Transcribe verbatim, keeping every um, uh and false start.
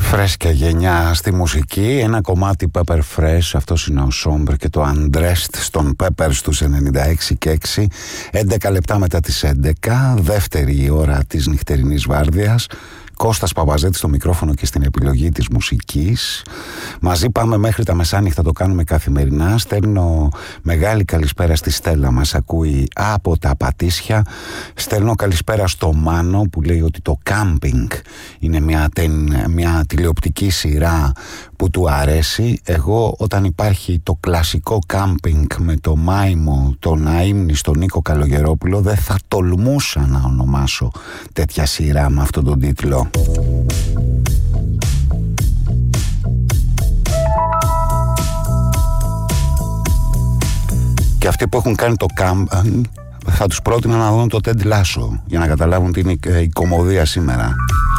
Φρέσκια γενιά στη μουσική, ένα κομμάτι Pepper Fresh, αυτός είναι ο Sombre και το Undressed στον Pepper στους ενενήντα έξι και έξι, έντεκα λεπτά μετά τις έντεκα, δεύτερη ώρα της νυχτερινής βάρδιας. Κώστας Παπαζέτης στο μικρόφωνο και στην επιλογή της μουσικής. Μαζί πάμε μέχρι τα μεσάνυχτα, το κάνουμε καθημερινά. Στέλνω μεγάλη καλησπέρα στη Στέλλα, μας ακούει από τα Πατήσια. Στέλνω καλησπέρα στο Μάνο που λέει ότι το κάμπινγκ είναι μια, τεν, μια τηλεοπτική σειρά που του αρέσει. Εγώ όταν υπάρχει το κλασικό κάμπινγκ με το μάιμο, τον αείμνη στον Νίκο Καλογερόπουλο, δεν θα τολμούσα να ονομάσω τέτοια σειρά με αυτόν τον τίτλο. Και αυτοί που έχουν κάνει το κάμπ θα τους πρότεινα να δουν το Τεντ Λάσο για να καταλάβουν τι είναι η κωμωδία σήμερα.